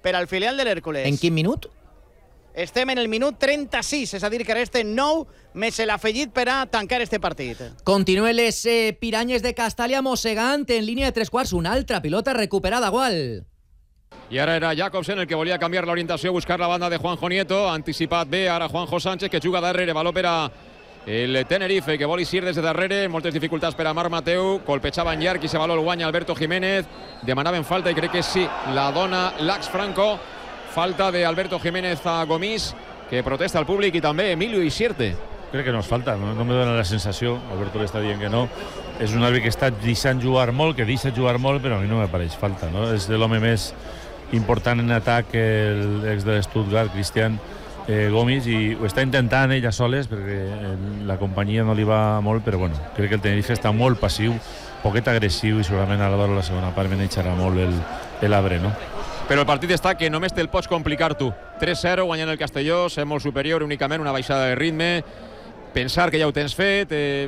per al filial de l'Hèrcules. En quin minut? Estem en el minut 36, és a dir, que resta 9 més l'afegit per a tancar este partit. Continuen les piranyes de Castàlia mossegant en línia de 3/4. Una altra pilota recuperada, Gual. I ara era Jacobsen el que volia canviar l'orientació, buscar la banda de Juanjo Nieto. Ha anticipat bé ara Juanjo Sánchez, que juga darrere, valor per a el Tenerife, que vol eixir des de darrere. Moltes dificultats per a Marc Mateu. Colpejava en llarg i se valor el guanya Alberto Jiménez. Demanaven falta i crec que sí, la dona Lax Franco. Falta de Alberto Jiménez a Gomis, que protesta al públic, i també Emilio Isierte. Crec que no és falta, no me dona la sensació. Alberto le està dient que no. És un àrbitre que està deixant jugar molt, que deixa jugar molt, però a mi no me pareix falta, no? És l'home més important en atac, el ex de Stuttgart, Cristian Gomis, i ho està intentant ella soles perquè la companyia no li va molt, però bueno, crec que el Tenerife està molt passiu, poquet agressiu, i segurament a l'hora de la segona part beneixarà molt l'arbre, no? Però el partit està que només te'l pots complicar tu. 3-0 guanyant el Castelló, ser molt superior, únicament una baixada de ritme, pensar que ja ho tens fet,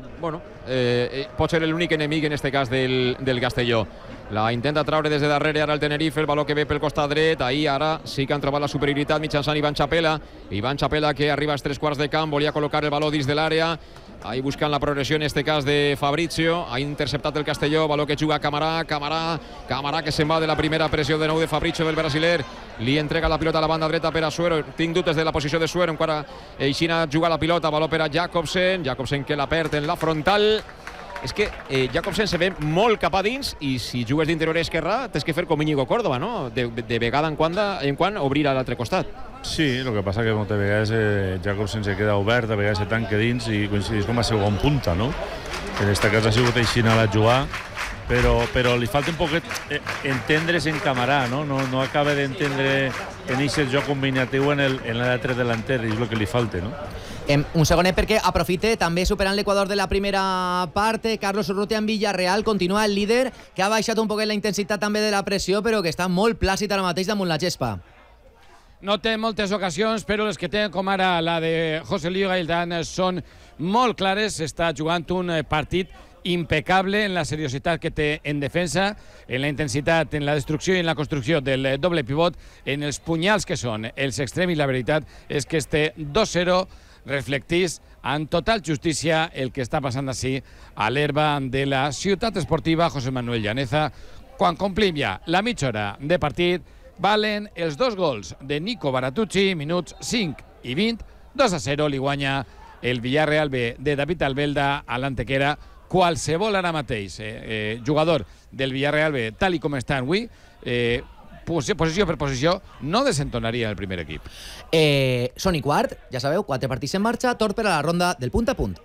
pot ser l'únic enemic en este cas del Castelló. La intenta traure des de darrere ara el Tenerife, el valor que ve pel costat dret. Ahir ara sí que han trobat la superioritat mitjançant Ivan Chapela. Ivan Chapela, que arriba als 3/4 de camp, volia col·locar el valor dins de l'àrea. Ahí buscant la progressió en este cas de Fabrizio. Ha interceptat el Castelló, valor que juga Camarà, que se'n va de la primera pressió de nou de Fabrizio del brasiler. Li entrega la pilota a la banda dreta per a Suero. Tinc dubtes de la posició de Suero, encara Eixina juga la pilota, valor per a Jacobsen que la perd en la frontal. És que Jacobsen se ve molt cap a dins, i si jugues d'interior esquerrà tens que fer com Íñigo Córdoba, no? De vegada en quan obrir a l'altre costat. Sí, el que passa que moltes vegades Jacobsen se queda obert, a vegades se tanca dins i coincideix com a segon punta, no? En aquest cas ha sigut Eixina a jugar, però li falta un poquet entendre's en Camarà, no? No acaba d'entendre en aquest joc combinatiu en l'altre delanter, és el que li falta, no? Un segonet perquè aprofite, també superant l'Equador de la primera part, Carlos Urrutia en Villarreal, continua el líder, que ha baixat un poquet la intensitat també de la pressió, però que està molt plàcid ara mateix damunt la gespa. No té moltes ocasions, però les que té, com ara la de José Lío Gaitán, són molt clares. Està jugant un partit impecable en la seriositat que té en defensa, en la intensitat, en la destrucció i en la construcció del doble pivot, en els punyals que són els extrems, i la veritat és que este 2-0 reflectís amb total justícia el que està passant així a l'herba de la ciutat esportiva José Manuel Llaneza. Quan complim ja la mitja hora de partit, valen els 2 gols de Nico Baratucci, minuts 5 i 20, 2-0 li guanya el Villarreal B de David Albelda a l'Antequera. Qualsevol ara mateix jugador del Villarreal B, tal i com està avui, posició per posició, no desentonaria el primer equip. Són i quart, ja sabeu, 4 partits en marxa, torn per a la ronda del punt a punt.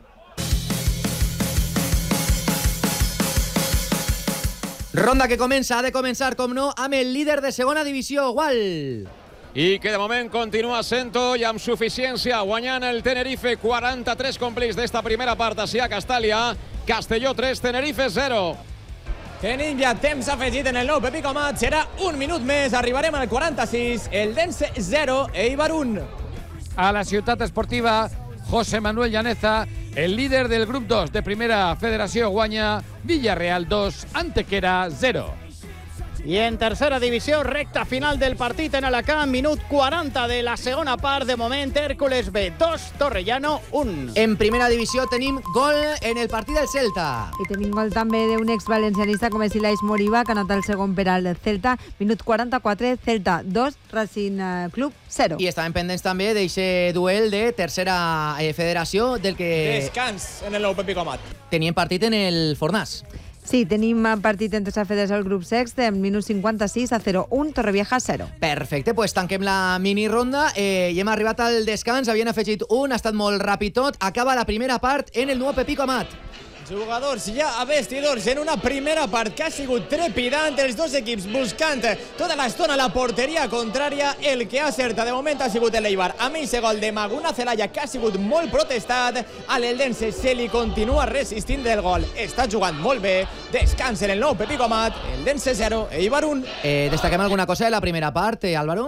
Ronda que ha de començar, com no, amb el líder de segona divisió, Gual. I que de moment continua sent-ho i amb suficiència, guanyant el Tenerife. 43 complets d'esta primera part a Castàlia. Castelló 3, Tenerife 0. Tenim ja temps afegit en el nou Pepi Comat. Serà un minut més, arribarem al 46. El Dense 0, Eibar 1. A la ciutat esportiva José Manuel Llaneza, el líder del grup 2 de primera federació, guanya Villarreal 2, Antequera 0. I en tercera divisió, recta final del partit en Alacant, minut 40 de la segona part. De moment, Hèrcules B 2, Torrellano 1. En primera divisió tenim gol en el partit del Celta. I tenim gol també d'un exvalencianista com és Ilais Moriba, que ha anat el segon per al Celta. Minut 44, Celta 2, Racing Club 0. I estaven pendents també d'aquest duel de tercera federació, del que Descans en el nou Pepi Comat. tenien partit en el Fornàs. Sí, tenim partit entre la federació del grup sext en minut 56 a 0-1, Torrevieja 0. Perfecte, doncs tanquem la mini-ronda i hem arribat al descans, havien afegit un, ha estat molt ràpid tot, acaba la primera part en el nou Pepi Comat. Jugadors ja a vestidors en una primera part que ha sigut trepidant, els dos equips buscant tota l'estona la porteria contrària. El que ha acertat de moment ha sigut l'Eibar, amb aquest gol de Maguna Zelaya, que ha sigut molt protestat. A l'Eldense se li continua resistint del gol, està jugant molt bé. Descans en el nou Pepi Comat, Eldense 0, Eibar 1. Destaquem alguna cosa de la primera part, Álvaro?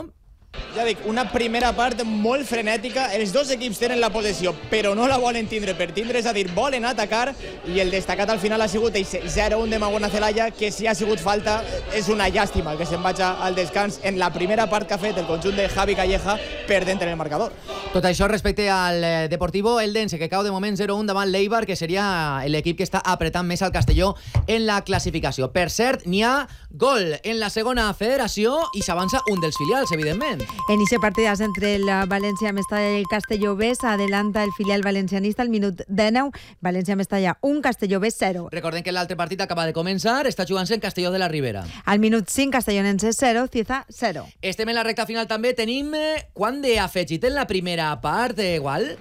Ja dic, una primera part molt frenètica, els dos equips tenen la possessió, però no la volen tindre per tindre, és a dir, volen atacar, i el destacat al final ha sigut el 0-1 de Magona Celaya, que si ha sigut falta és una llàstima que se'n vagi al descans en la primera part que ha fet el conjunt de Javi Calleja perdent en el marcador. Tot això respecte al Deportivo Eldense, que cau de moment 0-1 davant l'Eibar, que seria l'equip que està apretant més al Castelló en la classificació. Per cert, n'hi ha gol en la segona federació i s'avança un dels filials, evidentment. En ese partidas entre el Valencia Mestalla y el Castelló B adelanta el filial valencianista al minut 19, Valencia Mestalla 1, Castelló B 0. Recordem que l'altre partit acaba de començar, està jugant-se en Castelló de la Ribera. Al minut 5, Castellonense 0, Cieza 0. Estem en la recta final també, tenim quant d'afegit en la primera part, igual?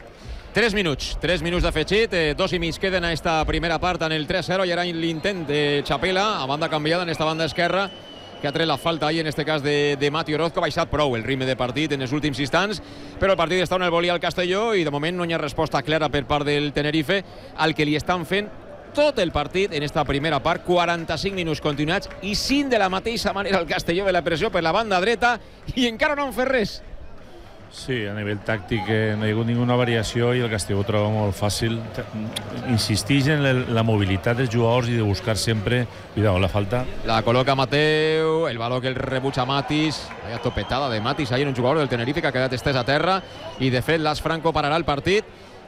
3 minuts d'afegit, 2 i mig queden a esta primera part en el 3-0 i ara l'intent de Chapela a banda canviada en esta banda esquerra, que ha tret la falta ahí en este cas de Mati Orozco. Ha baixat prou el ritme de partit en els últims instants, però el partit està on el volia el Castelló i de moment no hi ha resposta clara per part del Tenerife al que li estan fent tot el partit en esta primera part, 45 minuts continuats i sin de la mateixa manera el Castelló de la pressió per la banda dreta i encara no han fet res. Sí, a nivell tàctic no hi ha hagut ninguna variació i el Castelló ho troba molt fàcil. Insisteix en la mobilitat dels jugadors i de buscar sempre... Cuidado, la falta. La col·loca Mateu, el baló que el rebutja Matis. Vaya topetada de Matis ahí en un jugador del Tenerife que ha quedat estès a terra i de fet Las Franco pararà el partit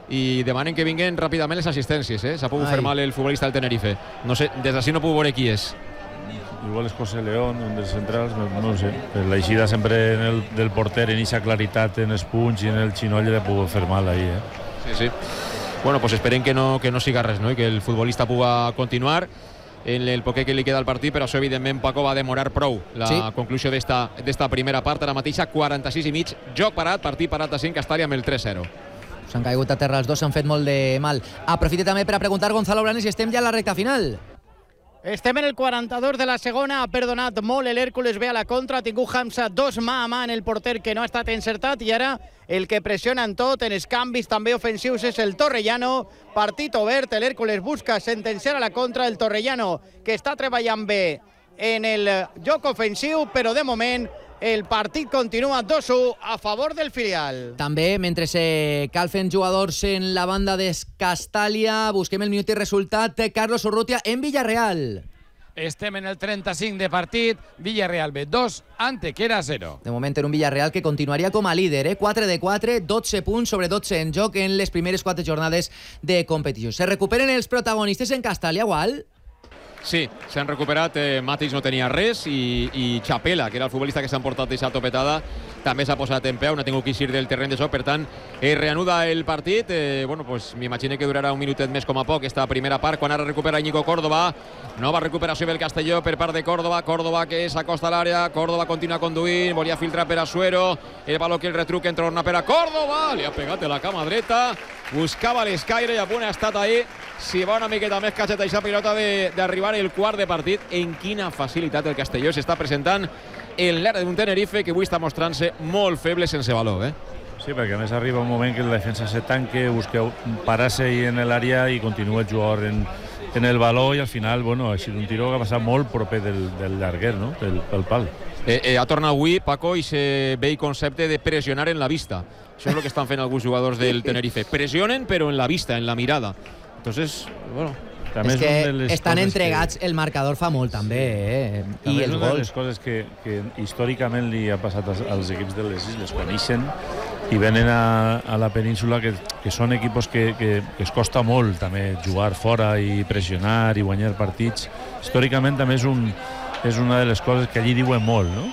i demanen que vinguin ràpidament les assistències. S'ha pogut fer mal el futbolista del Tenerife. No sé, des d'ací no puc veure qui és. Igual és José León, un dels centrals, no ho sé. L'eixida sempre del porter en eixa claritat en els punys i en el xinoll de poder fer mal ahí. Sí. Bueno, pues esperem que no siga res, no? I que el futbolista puga continuar en el poquet que li queda al partit, però això evidentment Paco va demorar prou la conclusió d'esta primera part. Ara mateixa 46 i mig, joc parat, partit parat a 5, Castàlia amb el 3-0. S'han caigut a terra els dos, s'han fet molt de mal. Aprofite també per a preguntar Gonzalo Blanes si estem ja a la recta final. Estem en el 42 de la segona, ha perdonat molt l'Hèrcules B a la contra, ha tingut Hamza 2 mà a mà en el porter que no ha estat encertat i ara el que pressiona en tot, en els canvis també ofensius, és el Torrellano. Partit obert, l'Hèrcules busca sentenciar a la contra, el Torrellano que està treballant bé en el joc ofensiu, però de moment el partit continua 2-1 a favor del filial. També, mentre calfen jugadors en la banda d'Castàlia, busquem el minut i resultat. Carlos Urrutia en Villarreal. Estem en el 35 de partit, Villarreal B 2, Antequera 0. De moment en un Villarreal que continuaria com a líder, 4 de 4, 12 punts sobre 12 en joc en les primeres 4 jornades de competició. Se recuperen els protagonistes en Castàlia, igual? Sí, s'han recuperat, Matis no tenia res i Chapela, que era el futbolista que s'ha emportat d'aquesta topetada, també s'ha posat en peu, no ha tingut que eixir del terreny de joc, per tant, reanuda el partit. Bueno, pues m'imagino que durarà un minutet més com a poc esta primera part, quan ara recupera Íñigo Córdoba, nova recuperació del Castelló per part de Córdoba que s'acosta a l'àrea, Córdoba continua conduint, volia filtrar per a Suero, el baló que el retruc entorna per a Córdoba, li ha pegat la cama dreta, buscava l'escaire i a punt ha estat ahí. Si va una miqueta més catxeta aquesta pilota d'arribar el quart de partit, en quina facilitat el Castelló s'està presentant en l'era d'un Tenerife que avui està mostrant-se molt feble sense valor. Sí, perquè a més arriba un moment que la defensa se tanque, busca parar-se en l'àrea i continua el jugador en el valor i al final, bueno, ha sigut un tiró que ha passat molt proper del llarguer, no? Del pal. Ha tornat avui, Paco, i se ve el concepte de pressionar en la vista. Això és el que estan fent alguns jugadors del Tenerife. Pressionen, però en la vista, en la mirada. Entonces, bueno... És que estan entregats, el marcador fa molt també, i els gols. Una de les coses que històricament li ha passat als equips de les Illes, quan ixen i venen a la península, que són equips que es costa molt també jugar fora i pressionar i guanyar partits. Històricament també és una de les coses que allí diuen molt, no?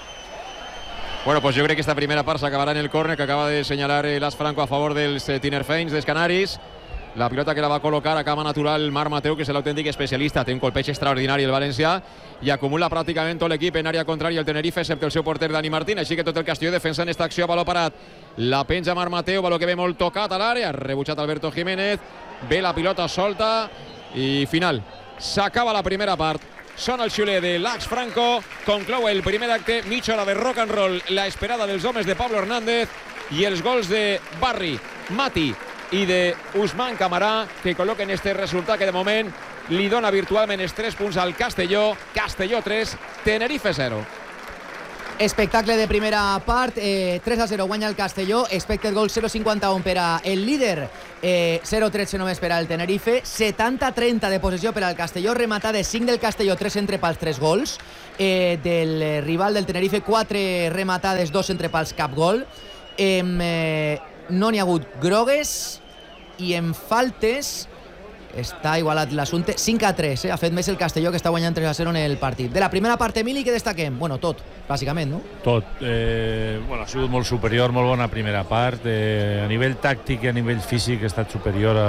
Bueno, pues jo crec que esta primera part s'acabarà en el córner que acaba de senyalar Las Franco a favor dels Tinerfeins, dels Canaris. La pilota que la va col·locar a cama natural Marc Mateu, que és l'autèntic especialista. Té un colpeig extraordinari el valencià i acumula pràcticament tot l'equip en àrea contrària el Tenerife, excepte el seu porter Dani Martín. Així que tot el Castelló defensant esta acció a baló parat. La penja Marc Mateu, baló que ve molt tocat a l'àrea, rebutjat Alberto Jiménez, ve la pilota solta i final. S'acaba la primera part. Sona el xiuler de Las Franco, conclou el primer acte, mitja hora de rock and roll, la esperada dels homes de Pablo Hernández i els gols de Barri, Mati i de Usman Camarà, que col·loquen este resultat que de moment li dona virtualment els 3 punts al Castelló. Castelló 3, Tenerife 0. Espectacle de primera part, 3-0 guanya el Castelló, expected goal 0,51 per al líder, 0,13 només per al Tenerife, 70-30 de possessió per al Castelló, rematades 5 del Castelló, 3 entrepals, 3 gols, del rival del Tenerife, 4 rematades, 2 entrepals, cap gol, no n'hi ha hagut grogues i en faltes està igualat l'assumpte, 5-3, ha fet més el Castelló, que està guanyant 3-0 en el partit. De la primera part, Emili, què destaquem? Bueno, tot, bàsicament, no? Tot. Ha sigut molt superior, molt bona primera part. A nivell tàctic i a nivell físic ha estat superior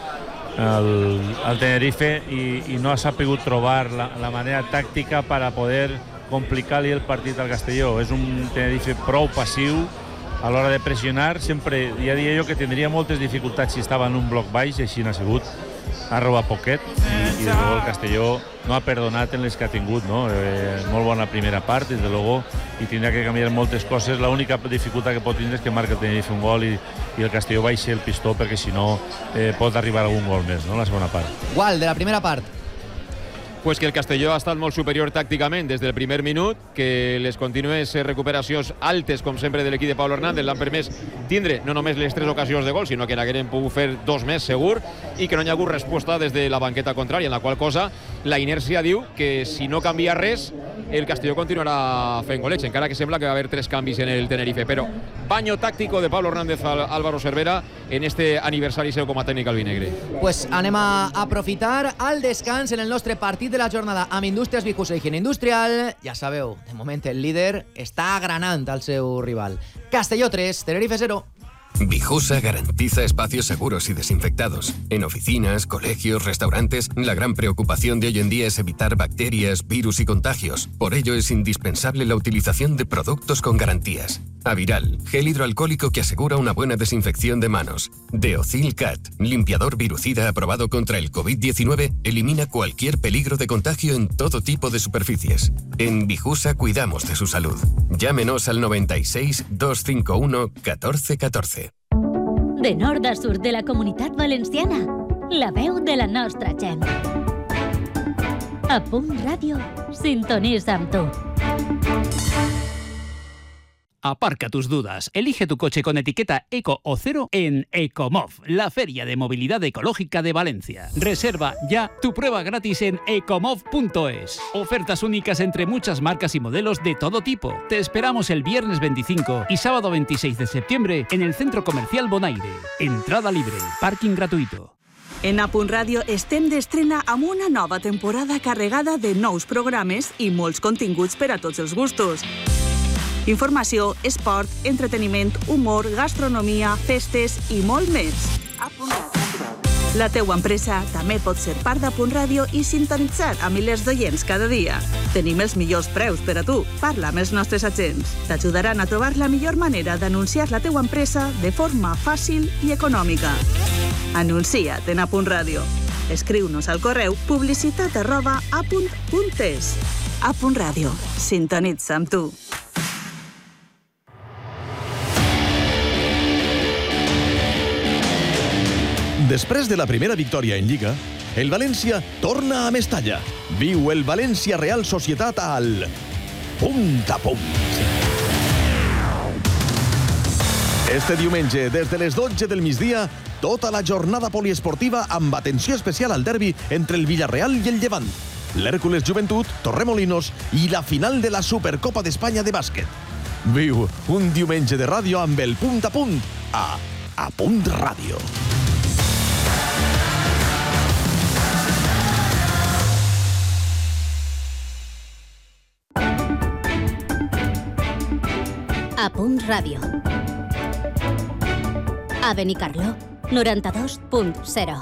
al Tenerife i no ha sapigut trobar la manera tàctica per a poder complicar-li el partit al Castelló. És un Tenerife prou passiu a l'hora de pressionar. Sempre, ja diria jo que tindria moltes dificultats si estava en un bloc baix, i així n'ha sigut. Ha robat poquet i de luego el Castelló no ha perdonat en les que ha tingut, no? Molt bona primera part, des de luego, i tindrà que canviar moltes coses. L'única dificultat que pot tindre és que marca el Tenerife un gol i el Castelló baixi el pistó, perquè si no pot arribar algun gol més, no?, la segona part. Gual, de la primera part. Pues que el Castelló ha estat molt superior tàcticament des del primer minut, que les contínues recuperacions altes, com sempre, de l'equip de Pablo Hernández l'han permès tindre no només les 3 ocasions de gol, sinó que n'hagueren pogut fer 2 més segur, i que no hi ha hagut resposta des de la banqueta contrària, en la qual cosa la inèrcia diu que si no canvia res el Castelló continuarà fent goleig, encara que sembla que va haver 3 canvis en el Tenerife, però baño táctico de Pablo Hernández al Álvaro Cervera en este aniversari seu com a tècnic albinegre. Pues anem a aprofitar al descans en el nostre partit de la jornada amb Indústries Vicusa Higiene Industrial. Ja sabeu, de moment el líder està agranant al seu rival. Castelló 3, Tenerife 0. Vijusa garantiza espacios seguros y desinfectados. En oficinas, colegios, restaurantes, la gran preocupación de hoy en día es evitar bacterias, virus y contagios. Por ello es indispensable la utilización de productos con garantías. Aviral, gel hidroalcohólico que asegura una buena desinfección de manos. Deocil Cat, limpiador virucida aprobado contra el COVID-19, elimina cualquier peligro de contagio en todo tipo de superficies. En Vijusa cuidamos de su salud. Llámenos al 96 251 1414. De nord a sud de la Comunitat Valenciana, la veu de la nostra gent. A Punt Ràdio, sintonitza amb tu. Aparca tus dudas. Elige tu coche con etiqueta Eco o Cero en Ecomov, la feria de movilidad ecológica de Valencia. Reserva ya tu prueba gratis en ecomov.es. Ofertas únicas entre muchas marcas y modelos de todo tipo. Te esperamos el viernes 25 y sábado 26 de septiembre en el Centro Comercial Bonaire. Entrada libre, parking gratuito. En A Punt Ràdio estem d'estrena amb una nova temporada carregada de nous programes i molts continguts per a tots els gustos. Informació, esport, entreteniment, humor, gastronomia, festes i molt més. La teua empresa també pot ser part d'A Punt Ràdio i sintonitzar a milers d'oients cada dia. Tenim els millors preus per a tu. Parla amb els nostres agents. T'ajudaran a trobar la millor manera d'anunciar la teua empresa de forma fàcil i econòmica. Anuncia't en A Punt Ràdio. Escriu-nos al correu publicitat@apunt.es. A Punt Ràdio. Sintonitza amb tu. Després de la primera victòria en Lliga, el València torna a Mestalla. Viu el València Real Societat al Punt a Punt. Este diumenge, des de les 12 del migdia, tota la jornada poliesportiva amb atenció especial al derbi entre el Villarreal i el Llevant, l'Hèrcules Joventut, Torremolinos i la final de la Supercopa d'Espanya de bàsquet. Viu un diumenge de ràdio amb el Punt a Punt a Punt Ràdio. A Punt Ràdio. A Benicarló, 92.0.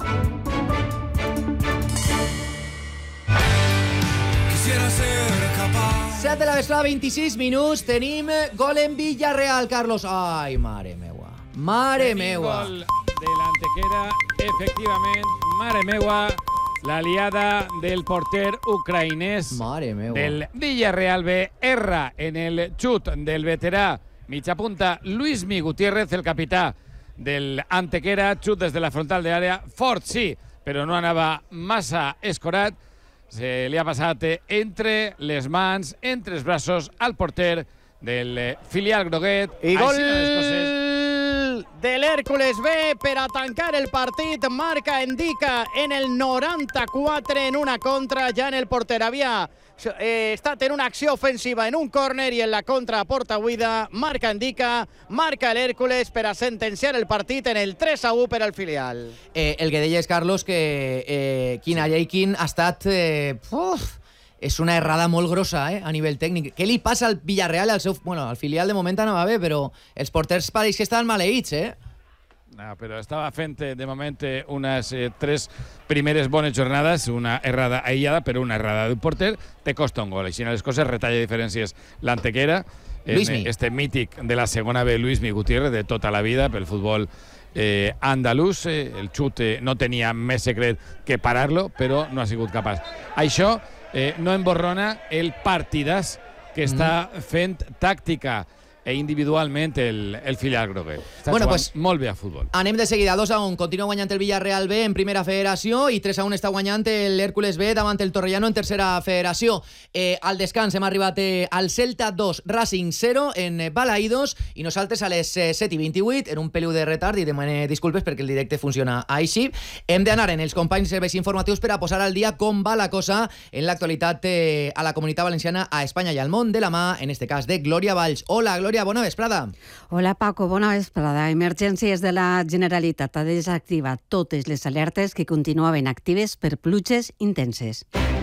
Set de la vesprada, 26 minuts. Tenim gol en Villarreal, Carlos. Ai, mare meua. Mare meua. Gol de l'Antequera, efectivament. Mare meua. La liada del porter ucraïnès del Villarreal B erra en el xut del veterà mitjapunta Luismi Gutiérrez, el capità del Antequera. Xut des de la frontal de l'àrea, fort sí, però no anava massa escorat. Se li ha passat entre les mans, entre els braços al porter del filial groguet. I gol de l'Hèrcules B per a tancar el partit. Marca Ndica en el 94 en una contra, ja en el porter. Havia estat en una acció ofensiva en un córner i en la contra a porta buida. Marca Ndica, marca l'Hèrcules per a sentenciar el partit en el 3-1 per al filial. El que deies, Carlos, que Quina Lleiquin ha estat... és una errada molt grossa, a nivell tècnic. Què li passa al Villarreal? Al filial de moment anava bé, però els porters pareix que estaven maleïts, No, però estava fent de moment unes 3 primeres bones jornades, una errada aïllada, però una errada d'un porter te costa un gol. Així les coses retalla diferències l'Antequera, este mític de la segona B, Luismi Gutiérrez, de tota la vida pel futbol andalús. El xut no tenia més secret que parar-lo, però no ha sigut capaç. Això no emborrona el partidàs que està fent tàctica individualment el filial groguet. Està jugant molt bé a futbol. Anem de seguida. 2-1. Continua guanyant el Villarreal B en primera federació i 3-1 està guanyant l'Hèrcules B davant el Torrellano en tercera federació. Al descans hem arribat al Celta 2, Racing 0 en Balaïdos i nosaltres a les 7:28 en un peliu de retard i demane disculpes perquè el directe funciona així. Hem d'anar en els companys serveis informatius per a posar al dia com va la cosa en l'actualitat a la Comunitat Valenciana, a Espanya i al món, de la mà, en este cas, de Glòria Valls. Hola, Glòria, bona vesprada. Hola, Paco, bona vesprada. Emergències de la Generalitat ha desactivat totes les alertes que continuaven actives per pluges intenses.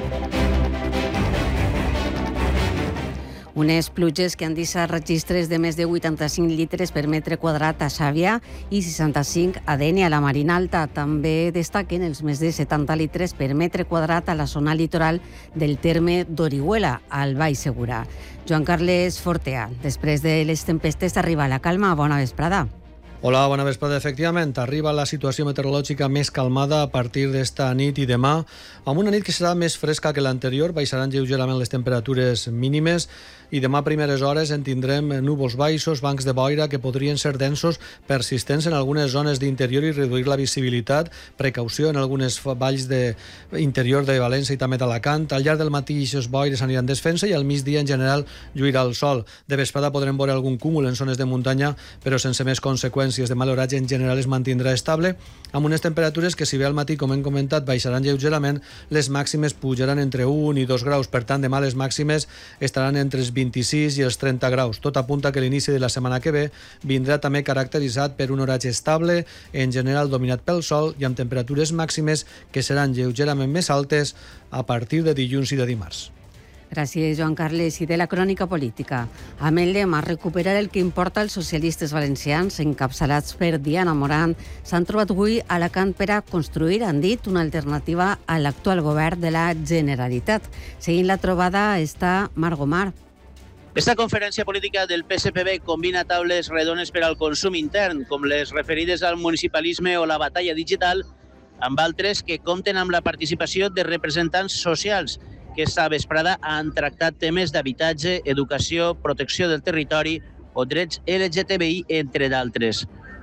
Unes pluges que han deixat registres de més de 85 litres per metre quadrat a Xàbia i 65 a Dénia, a la Marina Alta. També destaquen els més de 70 litres per metre quadrat a la zona litoral del terme d'Orihuela, al Baix Segura. Joan Carles Fortea, després de les tempestes arriba la calma. Bona vesprada. Hola, bona vesprada. Efectivament, arriba la situació meteorològica més calmada a partir d'esta nit i demà, amb una nit que serà més fresca que l'anterior, baixaran lleugerament les temperatures mínimes i demà a primeres hores en tindrem núvols baixos, bancs de boira que podrien ser densos, persistents en algunes zones d'interior i reduir la visibilitat. Precaució en algunes valls d'interior de València i també d'Alacant. Al llarg del matí aquestes boires aniran desfent-se i al migdia en general lluirà el sol. De vesprada podrem veure algun cúmul en zones de muntanya, però sense més conseqüències. Demà l'oratge en general es mantindrà estable, amb unes temperatures que, si bé al matí, com hem comentat, baixaran lleugerament, les màximes pujaran entre 1 i 2 graus. Per tant, demà les màximes estaran entre els 26 i els 30 graus. Tot apunta que l'inici de la setmana que ve vindrà també caracteritzat per un oratge estable, en general dominat pel sol i amb temperatures màximes que seran lleugerament més altes a partir de dilluns i de dimarts. Gràcies, Joan Carles. I de la crònica política. Amb el lema recuperar el que importa als socialistes valencians, encapçalats per Diana Morant, s'han trobat avui a Alacant per a construir, han dit, una alternativa a l'actual govern de la Generalitat. Seguint la trobada està Marc Gomar. Esta conferència política del PSPB combina taules redones per al consum intern, com les referides al municipalisme o la batalla digital, amb altres que compten amb la participació de representants socials, que esta vesprada han tractat temes d'habitatge, educació, protecció del territori o drets LGTBI, entre d'altres.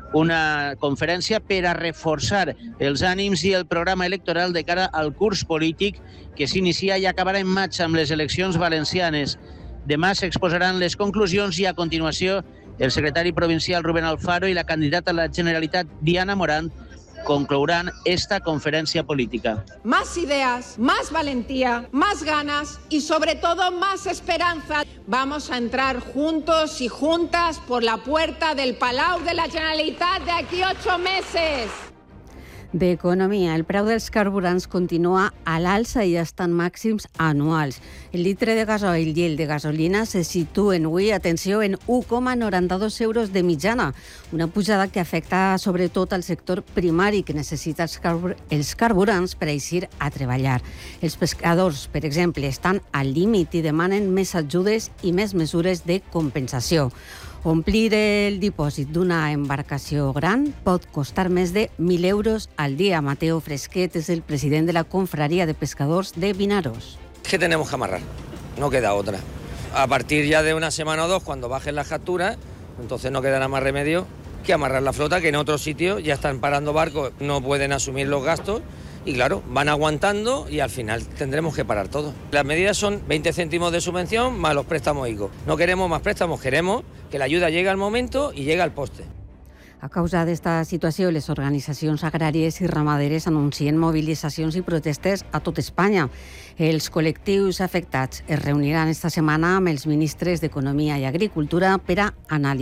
Una conferència per a reforçar els ànims i el programa electoral de cara al curs polític que s'inicia i acabarà en maig amb les eleccions valencianes. Demà s'exposaran les conclusions i, a continuació, el secretari provincial Rubén Alfaro i la candidata a la Generalitat Diana Morant concluirán esta conferencia política. Más ideas, más valentía, más ganas y sobre todo más esperanza. Vamos a entrar juntos y juntas por la puerta del Palau de la Generalitat de aquí 8 meses. D'economia, el preu dels carburants continua a l'alça i estan màxims anuals. El litre de gasoil i el de gasolina se situen avui, atenció, en 1,92 euros de mitjana, una pujada que afecta sobretot al sector primari que necessita els carburants per eixir a treballar. Els pescadors, per exemple, estan al límit i demanen més ajudes i més mesures de compensació. Omplir el dipòsit d'una embarcació gran pot costar més de 1.000 euros al día. Mateo Fresquet es el presidente de la Confraría de Pescadores de Vinaros. ¿Qué tenemos que amarrar? No queda otra. A partir ya de una semana o dos, cuando bajen las capturas, entonces no quedará más remedio que amarrar la flota, que en otros sitios ya están parando barcos, no pueden asumir los gastos y claro, van aguantando y al final tendremos que parar todo. Las medidas son 20 céntimos de subvención más los préstamos ICO. No queremos más préstamos, queremos que la ayuda llegue al momento y llegue al poste. A causa d'esta situació, les organitzacions agràries i ramaderes anuncien mobilitzacions i protestes a tot Espanya. Els col·lectius afectats es reuniran esta setmana amb els ministres d'Economia i Agricultura per a analitzar